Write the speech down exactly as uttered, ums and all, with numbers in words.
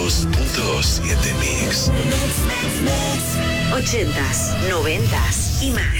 dos punto siete Mix. Ochentas, noventas y más.